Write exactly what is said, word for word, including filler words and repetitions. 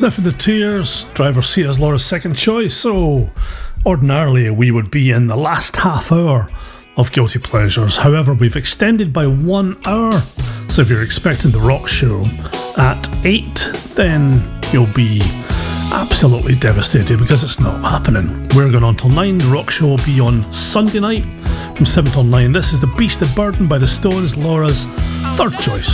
Sniffing the Tears, Driver's Seat as Laura's second choice. So, ordinarily we would be in the last half hour of Guilty Pleasures. However, we've extended by one hour. So if you're expecting the rock show at eight, then you'll be absolutely devastated because it's not happening. We're going on till nine. The rock show will be on Sunday night from seven till nine. This is The Beast of Burden by the Stones, Laura's third choice.